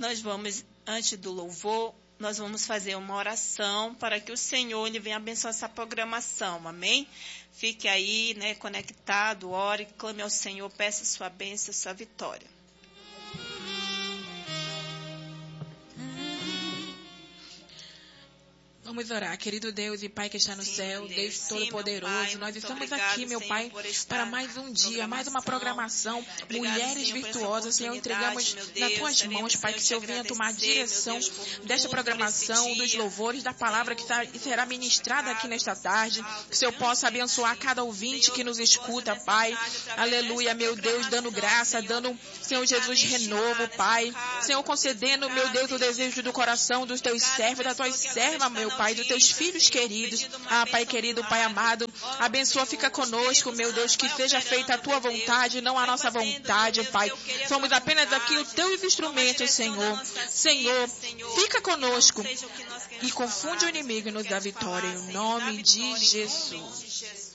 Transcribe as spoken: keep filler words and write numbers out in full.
nós vamos, antes do louvor, nós vamos fazer uma oração para que o Senhor ele venha abençoar essa programação, amém? Fique aí, né, conectado, ore, clame ao Senhor, peça sua bênção, sua vitória. Vamos orar, querido Deus e Pai que está no Sim, céu, Deus, Deus Todo-Poderoso, nós estamos obrigado, aqui, meu Senhor, Pai, para mais um dia, mais uma programação, obrigado, Mulheres Senhor, Virtuosas, Senhor, entregamos Deus, nas Tuas mãos, Pai, que o Senhor venha tomar a direção Deus, desta programação, dos louvores, da palavra que será ministrada aqui nesta tarde, que o Senhor possa abençoar cada ouvinte que nos escuta, Pai, aleluia, meu Deus, dando graça, dando, Senhor Jesus, renovo, Pai, Senhor, concedendo, meu Deus, o desejo do coração dos Teus servos, das Tuas servas, meu Pai, Pai, dos Teus filhos queridos. Ah, Pai querido, Pai amado, abençoa, fica conosco, meu Deus, que seja feita a Tua vontade, não a nossa vontade, Pai. Somos apenas aqui os Teus instrumentos, Senhor. Senhor, fica conosco e confunde o inimigo e nos dá vitória, em nome de Jesus.